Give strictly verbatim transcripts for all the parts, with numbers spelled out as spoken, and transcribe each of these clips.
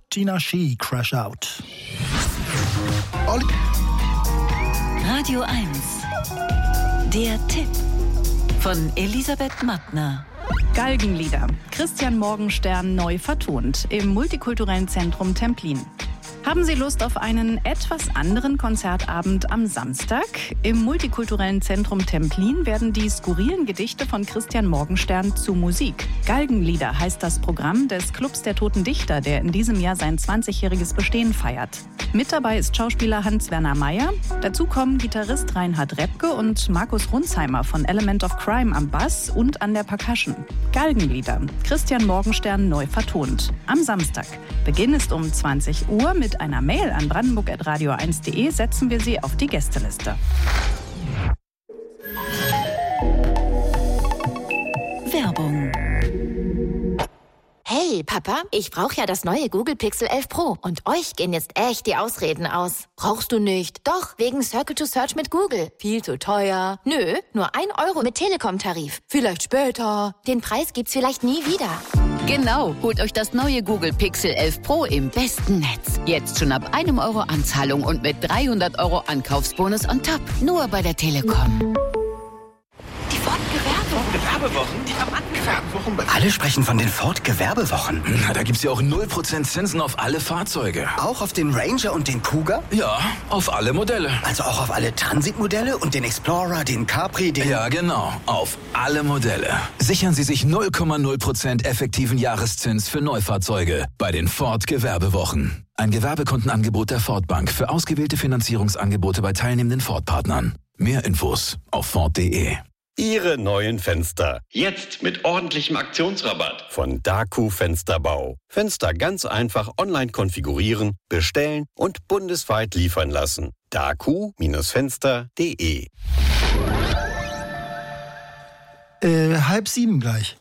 Tinashe, Crash Out. Olli. Radio eins. Der Tipp von Elisabeth Mattner. Galgenlieder. Christian Morgenstern neu vertont im Multikulturellen Zentrum Templin. Haben Sie Lust auf einen etwas anderen Konzertabend am Samstag? Im Multikulturellen Zentrum Templin werden die skurrilen Gedichte von Christian Morgenstern zu Musik. Galgenlieder heißt das Programm des Clubs der Toten Dichter, der in diesem Jahr sein zwanzigjähriges Bestehen feiert. Mit dabei ist Schauspieler Hans-Werner Meyer. Dazu kommen Gitarrist Reinhard Repke und Markus Runzheimer von Element of Crime am Bass und an der Percussion. Galgenlieder. Christian Morgenstern neu vertont. Am Samstag. Beginn ist um zwanzig Uhr. Mit einer Mail an brandenburg at radio eins punkt de setzen wir Sie auf die Gästeliste. Werbung. Hey, Papa, ich brauche ja das neue Google Pixel elf Pro. Und euch gehen jetzt echt die Ausreden aus. Brauchst du nicht? Doch, wegen Circle to Search mit Google. Viel zu teuer. Nö, nur ein Euro mit Telekom-Tarif. Vielleicht später. Den Preis gibt's vielleicht nie wieder. Genau, holt euch das neue Google Pixel elf Pro im besten Netz. Jetzt schon ab einem Euro Anzahlung und mit dreihundert Euro Ankaufsbonus on top. Nur bei der Telekom. Die Ford-Gewerbewochen, die Rabattgewerbewochen. Alle sprechen von den Ford-Gewerbewochen. Na, da gibt's ja auch null Prozent Zinsen auf alle Fahrzeuge. Auch auf den Ranger und den Kuga? Ja, auf alle Modelle. Also auch auf alle Transitmodelle und den Explorer, den Capri, den... Ja, genau, auf alle Modelle. Sichern Sie sich null Komma null Prozent effektiven Jahreszins für Neufahrzeuge bei den Ford-Gewerbewochen. Ein Gewerbekundenangebot der Ford Bank für ausgewählte Finanzierungsangebote bei teilnehmenden Ford-Partnern. Mehr Infos auf ford punkt de. Ihre neuen Fenster. Jetzt mit ordentlichem Aktionsrabatt. Von Daku Fensterbau. Fenster ganz einfach online konfigurieren, bestellen und bundesweit liefern lassen. daku Fenster punkt de. Äh, halb sieben gleich.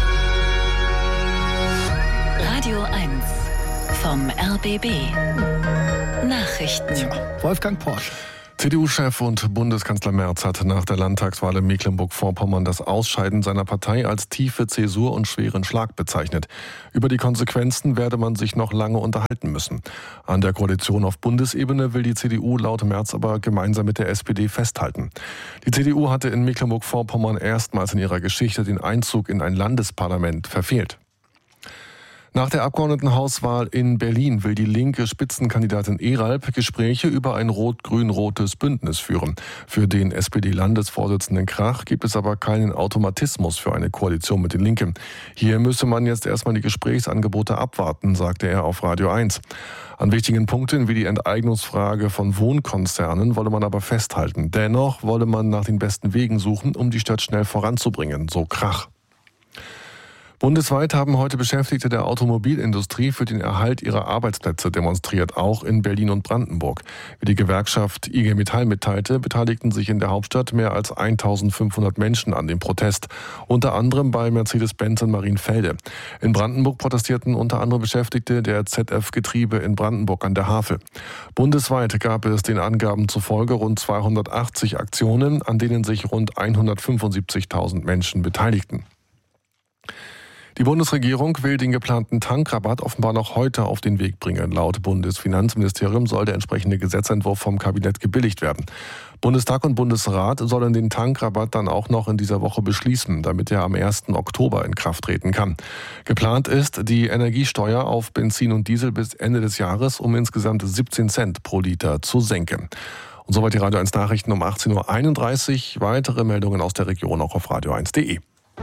Radio eins vom R B B. Nachrichten. Tja, Wolfgang Porsche. C D U-Chef und Bundeskanzler Merz hat nach der Landtagswahl in Mecklenburg-Vorpommern das Ausscheiden seiner Partei als tiefe Zäsur und schweren Schlag bezeichnet. Über die Konsequenzen werde man sich noch lange unterhalten müssen. An der Koalition auf Bundesebene will die C D U laut Merz aber gemeinsam mit der S P D festhalten. Die C D U hatte in Mecklenburg-Vorpommern erstmals in ihrer Geschichte den Einzug in ein Landesparlament verfehlt. Nach der Abgeordnetenhauswahl in Berlin will die linke Spitzenkandidatin Eralp Gespräche über ein rot-grün-rotes Bündnis führen. Für den S P D-Landesvorsitzenden Krach gibt es aber keinen Automatismus für eine Koalition mit den Linken. Hier müsse man jetzt erstmal die Gesprächsangebote abwarten, sagte er auf Radio eins. An wichtigen Punkten wie die Enteignungsfrage von Wohnkonzernen wolle man aber festhalten. Dennoch wolle man nach den besten Wegen suchen, um die Stadt schnell voranzubringen, so Krach. Bundesweit haben heute Beschäftigte der Automobilindustrie für den Erhalt ihrer Arbeitsplätze demonstriert, auch in Berlin und Brandenburg. Wie die Gewerkschaft I G Metall mitteilte, beteiligten sich in der Hauptstadt mehr als eintausendfünfhundert Menschen an dem Protest, unter anderem bei Mercedes-Benz in Marienfelde. In Brandenburg protestierten unter anderem Beschäftigte der Z F-Getriebe in Brandenburg an der Havel. Bundesweit gab es den Angaben zufolge rund zweihundertachtzig Aktionen, an denen sich rund hundertfünfundsiebzigtausend Menschen beteiligten. Die Bundesregierung will den geplanten Tankrabatt offenbar noch heute auf den Weg bringen. Laut Bundesfinanzministerium soll der entsprechende Gesetzentwurf vom Kabinett gebilligt werden. Bundestag und Bundesrat sollen den Tankrabatt dann auch noch in dieser Woche beschließen, damit er am ersten Oktober in Kraft treten kann. Geplant ist die Energiesteuer auf Benzin und Diesel bis Ende des Jahres um insgesamt siebzehn Cent pro Liter zu senken. Und soweit die Radio eins Nachrichten um achtzehn Uhr einunddreißig. Weitere Meldungen aus der Region auch auf radio eins punkt de.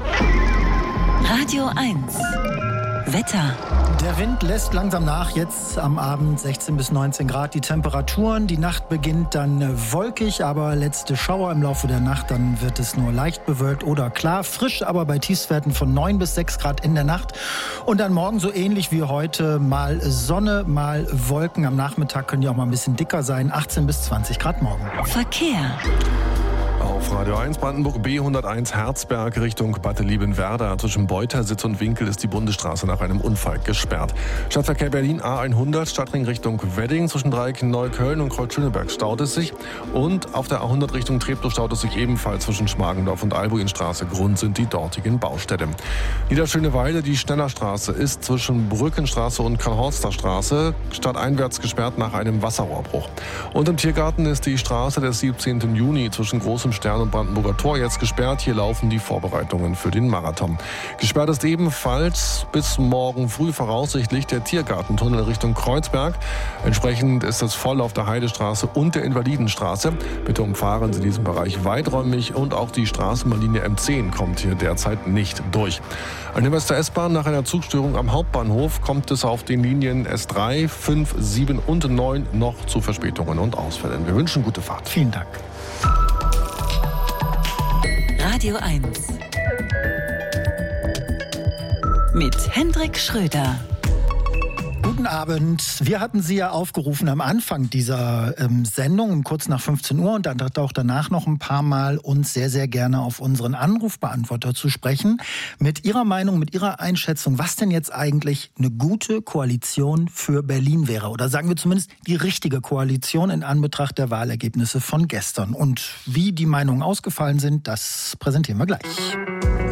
Radio eins. Wetter. Der Wind lässt langsam nach, jetzt am Abend sechzehn bis neunzehn Grad die Temperaturen. Die Nacht beginnt dann wolkig, aber letzte Schauer im Laufe der Nacht, dann wird es nur leicht bewölkt oder klar. Frisch, aber bei Tiefstwerten von neun bis sechs Grad in der Nacht. Und dann morgen so ähnlich wie heute, mal Sonne, mal Wolken. Am Nachmittag können die auch mal ein bisschen dicker sein, achtzehn bis zwanzig Grad morgen. Verkehr. Auf Radio eins Brandenburg B hunderteins Herzberg Richtung Bad Liebenwerda. Zwischen Beutersitz und Winkel ist die Bundesstraße nach einem Unfall gesperrt. Stadtverkehr Berlin A hundert, Stadtring Richtung Wedding. Zwischen Dreieck Neukölln und Kreuz-Schöneberg staut es sich. Und auf der A hundert Richtung Treptow staut es sich ebenfalls zwischen Schmargendorf und Albuinstraße. Grund sind die dortigen Baustellen. Niederschöneweide, die Stennerstraße, ist zwischen Brückenstraße und Karl-Horster Straße stadteinwärts gesperrt nach einem Wasserrohrbruch. Und im Tiergarten ist die Straße des siebzehnten Juni zwischen Großem Stern und Brandenburger Tor jetzt gesperrt. Hier laufen die Vorbereitungen für den Marathon. Gesperrt ist ebenfalls bis morgen früh voraussichtlich der Tiergartentunnel Richtung Kreuzberg. Entsprechend ist es voll auf der Heidestraße und der Invalidenstraße. Bitte umfahren Sie diesen Bereich weiträumig und auch die Straßenbahnlinie M zehn kommt hier derzeit nicht durch. An der Wester S-Bahn nach einer Zugstörung am Hauptbahnhof kommt es auf den Linien S drei, fünf, sieben und neun noch zu Verspätungen und Ausfällen. Wir wünschen gute Fahrt. Vielen Dank. Radio eins mit Hendrik Schröder. Guten Abend. Wir hatten Sie ja aufgerufen am Anfang dieser ähm, Sendung, um kurz nach fünfzehn Uhr und dann auch danach noch ein paar Mal uns sehr, sehr gerne auf unseren Anrufbeantworter zu sprechen. Mit Ihrer Meinung, mit Ihrer Einschätzung, was denn jetzt eigentlich eine gute Koalition für Berlin wäre. Oder sagen wir zumindest die richtige Koalition in Anbetracht der Wahlergebnisse von gestern. Und wie die Meinungen ausgefallen sind, das präsentieren wir gleich.